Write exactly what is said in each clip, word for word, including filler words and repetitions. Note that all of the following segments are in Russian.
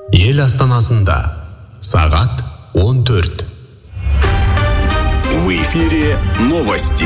Ел астанасында сағат он төрт. В эфире новости.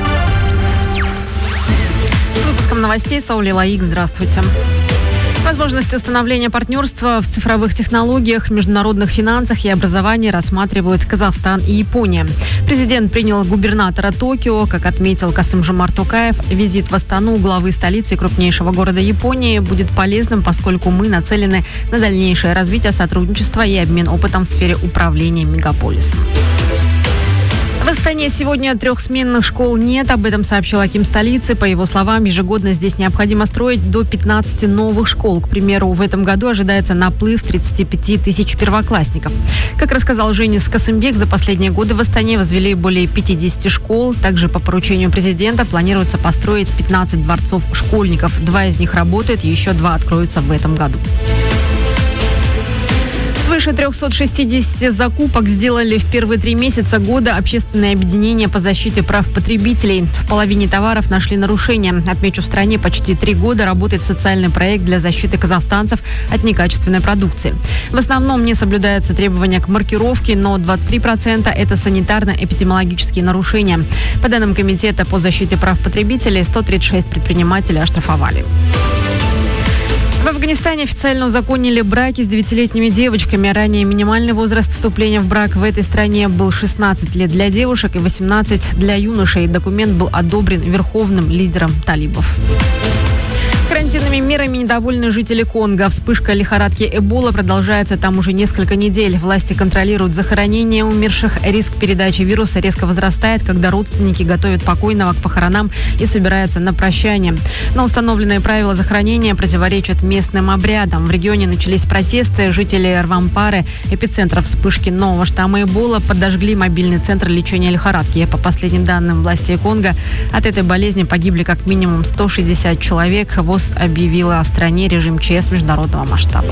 С выпуском новостей Саули Лаик. Здравствуйте. Возможности установления партнерства в цифровых технологиях, международных финансах и образовании рассматривают Казахстан и Япония. Президент принял губернатора Токио. Как отметил Касым-Жомарт Токаев, визит в Астану, главы столицы и крупнейшего города Японии, будет полезным, поскольку мы нацелены на дальнейшее развитие сотрудничества и обмен опытом в сфере управления мегаполисом. В Астане сегодня трехсменных школ нет. Об этом сообщил аким столицы. По его словам, ежегодно здесь необходимо строить до пятнадцати новых школ. К примеру, в этом году ожидается наплыв тридцати пяти тысяч первоклассников. Как рассказал Женис Касымбек, за последние годы в Астане возвели более пятидесяти школ. Также по поручению президента планируется построить пятнадцать дворцов школьников. Два из них работают, еще два откроются в этом году. Свыше трехсот шестидесяти закупок сделали в первые три месяца года общественные объединения по защите прав потребителей. В половине товаров нашли нарушения. Отмечу, в стране почти три года работает социальный проект для защиты казахстанцев от некачественной продукции. В основном не соблюдаются требования к маркировке, но двадцать три процента это санитарно-эпидемиологические нарушения. По данным Комитета по защите прав потребителей, сто тридцать шесть предпринимателей оштрафовали. В Афганистане официально узаконили браки с девятилетними девочками. Ранее минимальный возраст вступления в брак в этой стране был шестнадцать лет для девушек и восемнадцать для юношей. Документ был одобрен верховным лидером талибов. Карантинными мерами недовольны жители Конго. Вспышка лихорадки Эбола продолжается там уже несколько недель. Власти контролируют захоронение умерших. Риск передачи вируса резко возрастает, когда родственники готовят покойного к похоронам и собираются на прощание. Но установленные правила захоронения противоречат местным обрядам. В регионе начались протесты. Жители Рвампары, эпицентра вспышки нового штамма Эбола, подожгли мобильный центр лечения лихорадки. По последним данным властей Конго, от этой болезни погибли как минимум сто шестьдесят человек. ВОЗ объявила в стране режим ЧС международного масштаба.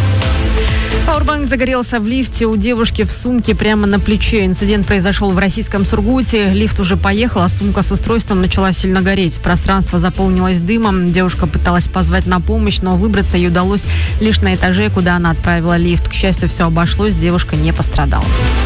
Пауэрбанк загорелся в лифте у девушки в сумке прямо на плече. Инцидент произошел в российском Сургуте. Лифт уже поехал, а сумка с устройством начала сильно гореть. Пространство заполнилось дымом. Девушка пыталась позвать на помощь, но выбраться ей удалось лишь на этаже, куда она отправила лифт. К счастью, все обошлось, девушка не пострадала.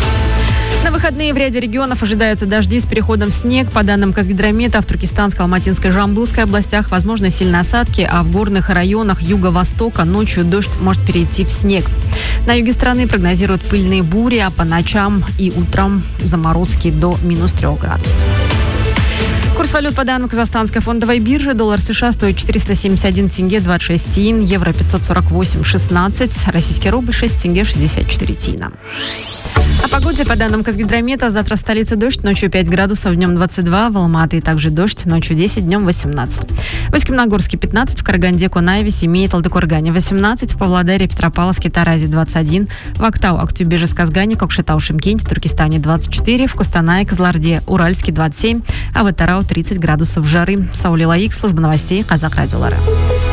На выходные в ряде регионов ожидаются дожди с переходом в снег. По данным Казгидромета, в Туркестанской, Алматинской, Жамбылской областях возможны сильные осадки, а в горных районах юго-востока ночью дождь может перейти в снег. На юге страны прогнозируют пыльные бури, а по ночам и утром заморозки до минус трех градусов. Курс валют по данным Казахстанской фондовой биржи. Доллар США стоит четыреста семьдесят один тенге двадцать шесть тиин, евро пятьсот сорок восемь шестнадцать, российский рубль шесть тенге шестьдесят четыре тиина. О погоде по данным Казгидромета. Завтра в столице дождь, ночью пять градусов, днем двадцать два. В Алматы также дождь, ночью десять, днем восемнадцать. В Усть-Каменогорске пятнадцать, в Караганде, Кунаеве, Семее, Талдыкоргане восемнадцать, в Павлодаре, Петропавловске, Таразе двадцать один, в Актау, Актюбе, Жезказгане, Кокшетау, Шымкенте, Туркестане двадцать четыре, в Кустанае, Кызылорде, Уральске двадцать семь, а в Атырау тридцать градусов жары. Саули Лаик, служба новостей Казах Радиолары.